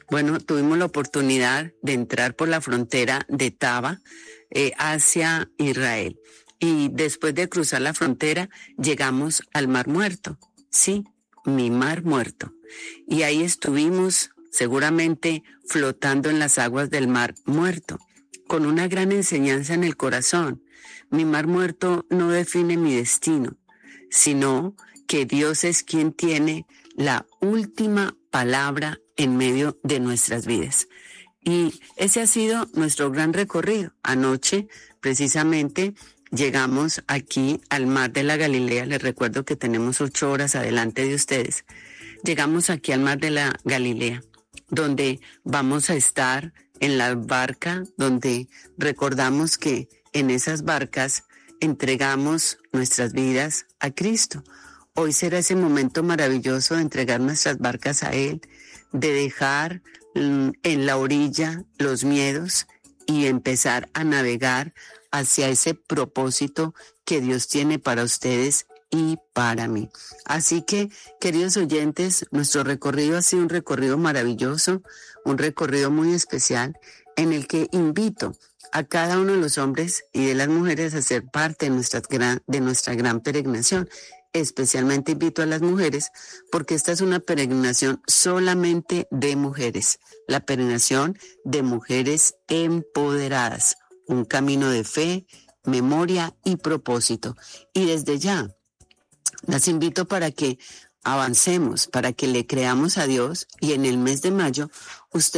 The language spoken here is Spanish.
Bueno, tuvimos la oportunidad de entrar por la frontera de Taba hacia Israel. Y después de cruzar la frontera, llegamos al Mar Muerto. Sí, mi Mar Muerto. Y ahí estuvimos seguramente flotando en las aguas del Mar Muerto, con una gran enseñanza en el corazón. Mi Mar Muerto no define mi destino, sino que Dios es quien tiene la última palabra en medio de nuestras vidas. Y ese ha sido nuestro gran recorrido. Anoche, precisamente, llegamos aquí al Mar de la Galilea. Les recuerdo que tenemos 8 horas adelante de ustedes. Llegamos aquí al Mar de la Galilea, donde vamos a estar en la barca, donde recordamos que en esas barcas entregamos nuestras vidas a Cristo. Hoy será ese momento maravilloso de entregar nuestras barcas a Él, de dejar en la orilla los miedos y empezar a navegar hacia ese propósito que Dios tiene para ustedes y para mí. Así que, queridos oyentes, nuestro recorrido ha sido un recorrido maravilloso, un recorrido muy especial, en el que invito a cada uno de los hombres y de las mujeres a ser parte de nuestra gran peregrinación. Especialmente invito a las mujeres porque esta es una peregrinación solamente de mujeres, la peregrinación de mujeres empoderadas, un camino de fe, memoria y propósito. Y desde ya las invito para que avancemos, para que le creamos a Dios y en el mes de mayo usted